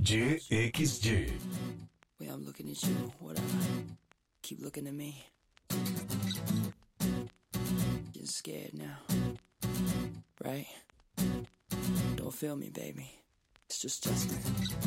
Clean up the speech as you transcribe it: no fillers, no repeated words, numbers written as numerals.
JXJ. Wait, I'm looking at you. What up? Keep looking at me. Getting scared now. Right? Don't feel me, baby. It's just Justin.